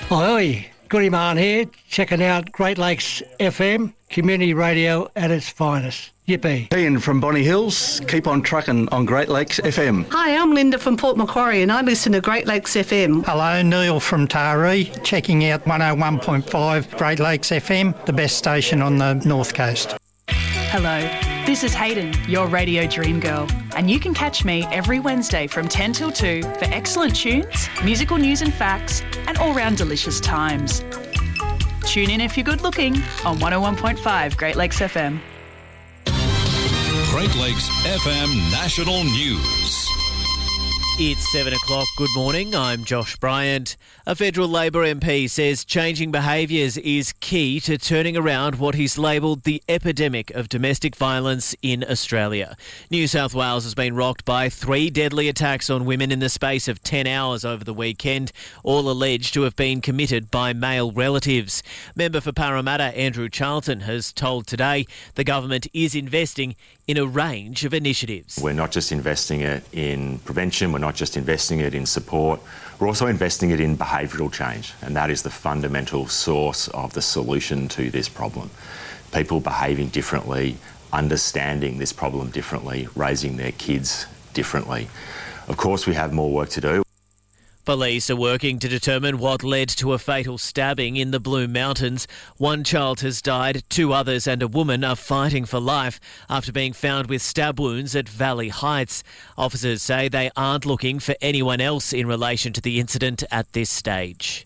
Oi, Goody Man here, checking out Great Lakes FM, community radio at its finest. Yippee. Ian from Bonny Hills, keep on trucking on Great Lakes FM. Hi, I'm Linda from Port Macquarie and I listen to Great Lakes FM. Hello, Neil from Taree, checking out 101.5 Great Lakes FM, the best station on the North Coast. Hello, this is Hayden, your radio dream girl, and you can catch me every Wednesday from 10 till 2 for excellent tunes, musical news and facts, and all-round delicious times. Tune in if you're good looking on 101.5 Great Lakes FM. Great Lakes FM National News. It's 7 o'clock. Good morning. I'm Josh Bryant. A federal Labor MP says changing behaviours is key to turning around what he's labelled the epidemic of domestic violence in Australia. New South Wales has been rocked by 3 deadly attacks on women in the space of 10 hours over the weekend, all alleged to have been committed by male relatives. Member for Parramatta Andrew Charlton has told Today the government is investing in a range of initiatives. We're not just investing it in prevention, we're not just investing it in support, we're also investing it in behavioural change, and that is the fundamental source of the solution to this problem. People behaving differently, understanding this problem differently, raising their kids differently. Of course, we have more work to do. Police are working to determine what led to a fatal stabbing in the Blue Mountains. 1 child has died, 2 others and a woman are fighting for life after being found with stab wounds at Valley Heights. Officers say they aren't looking for anyone else in relation to the incident at this stage.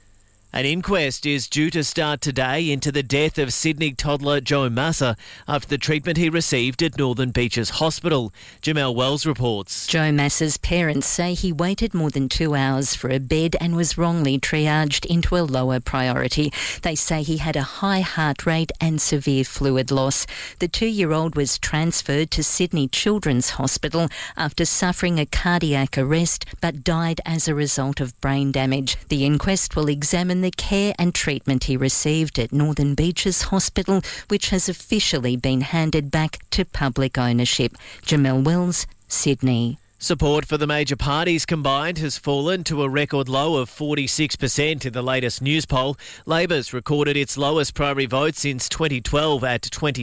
An inquest is due to start today into the death of Sydney toddler Joe Massa after the treatment he received at Northern Beaches Hospital. Jamelle Wells reports. Joe Massa's parents say he waited more than 2 hours for a bed and was wrongly triaged into a lower priority. They say he had a high heart rate and severe fluid loss. The 2-year-old was transferred to Sydney Children's Hospital after suffering a cardiac arrest but died as a result of brain damage. The inquest will examine the care and treatment he received at Northern Beaches Hospital, which has officially been handed back to public ownership. Jamelle Wells, Sydney. Support for the major parties combined has fallen to a record low of 46% in the latest news poll. Labor's recorded its lowest primary vote since 2012 at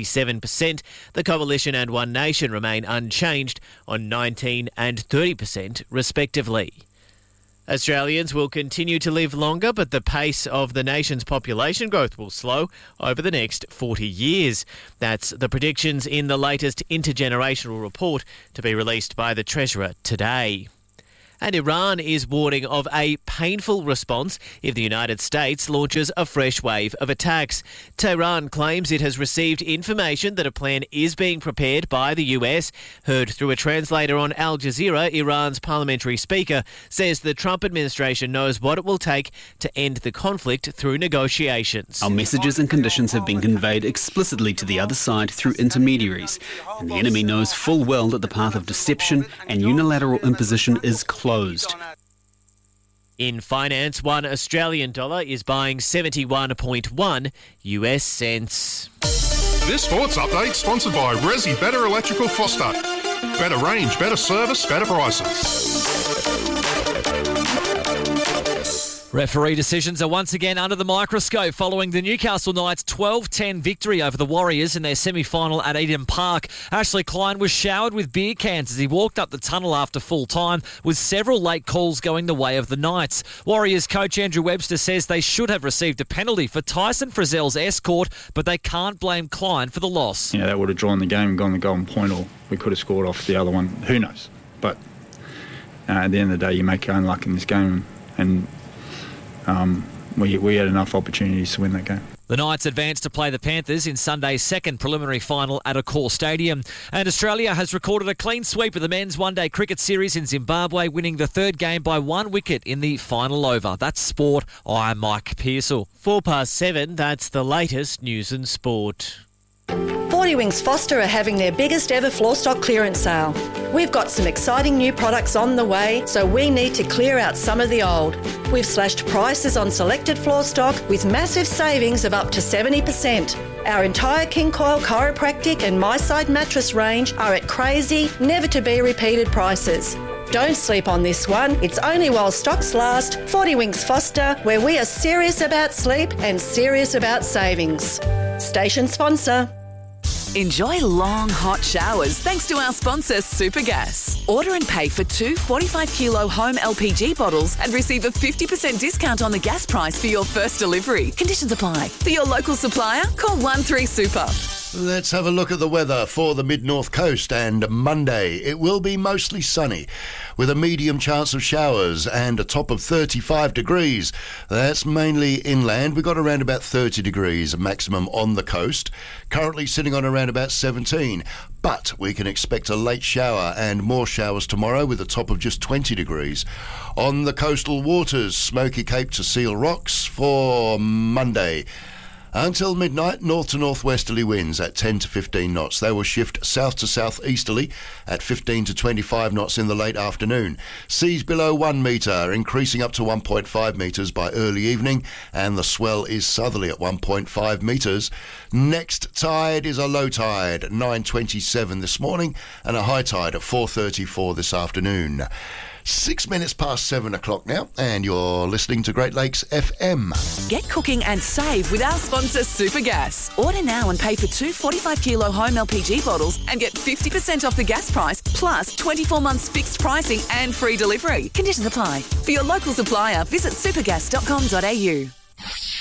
27%. The Coalition and One Nation remain unchanged on 19 and 30% respectively. Australians will continue to live longer, but the pace of the nation's population growth will slow over the next 40 years. That's the predictions in the latest intergenerational report to be released by the Treasurer today. And Iran is warning of a painful response if the United States launches a fresh wave of attacks. Tehran claims it has received information that a plan is being prepared by the US. Heard through a translator on Al Jazeera, Iran's parliamentary speaker says the Trump administration knows what it will take to end the conflict through negotiations. Our messages and conditions have been conveyed explicitly to the other side through intermediaries, and the enemy knows full well that the path of deception and unilateral imposition is closed. In finance, 1 Australian dollar is buying 71.1 US cents. This sports update sponsored by Resi Better Electrical Foster. Better range, better service, better prices. Referee decisions are once again under the microscope following the Newcastle Knights' 12-10 victory over the Warriors in their semi-final at Eden Park. Ashley Klein was showered with beer cans as he walked up the tunnel after full time, with several late calls going the way of the Knights. Warriors coach Andrew Webster says they should have received a penalty for Tyson Frizzell's escort, but they can't blame Klein for the loss. That would have drawn the game and gone the golden point, or we could have scored off the other one. Who knows? But at the end of the day, you make your own luck in this game, and we had enough opportunities to win that game. The Knights advance to play the Panthers in Sunday's second preliminary final at Accor Stadium. And Australia has recorded a clean sweep of the men's one-day cricket series in Zimbabwe, winning the third game by 1 wicket in the final over. That's sport. I'm Mike Pearsall. 7:04, that's the latest news and sport. 40 Wings Foster are having their biggest ever floor stock clearance sale. We've got some exciting new products on the way, so we need to clear out some of the old. We've slashed prices on selected floor stock with massive savings of up to 70%. Our entire King Coil chiropractic and My Side mattress range are at crazy, never to be repeated prices. Don't sleep on this one. It's only while stocks last. 40 Winks Foster, where we are serious about sleep and serious about savings. Station sponsor. Enjoy long, hot showers thanks to our sponsor, Supergas. Order and pay for 2 45-kilo home LPG bottles and receive a 50% discount on the gas price for your first delivery. Conditions apply. For your local supplier, call 13Super. Let's have a look at the weather for the mid-north coast. And Monday, it will be mostly sunny with a medium chance of showers and a top of 35 degrees. That's mainly inland. We've got around about 30 degrees maximum on the coast. Currently sitting on around about 17. But we can expect a late shower and more showers tomorrow with a top of just 20 degrees. On the coastal waters, Smoky Cape to Seal Rocks for Monday. Until midnight, north to northwesterly winds at 10 to 15 knots. They will shift south to southeasterly at 15 to 25 knots in the late afternoon. Seas below 1 metre, increasing up to 1.5 metres by early evening, and the swell is southerly at 1.5 metres. Next tide is a low tide at 9:27 this morning and a high tide at 4:34 this afternoon. 6 minutes past 7 o'clock now, and you're listening to Great Lakes FM. Get cooking and save with our sponsor, Supergas. Order now and pay for 2 45-kilo home LPG bottles and get 50% off the gas price, plus 24 months fixed pricing and free delivery. Conditions apply. For your local supplier, visit supergas.com.au.